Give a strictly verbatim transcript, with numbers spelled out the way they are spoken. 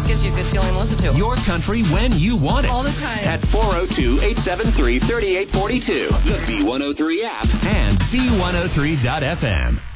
gives you a good feeling to listen to. Your country when you want it. All the time. At four oh two, eight seven three, three eight four two. The B one oh three app. And B one oh three dot F M.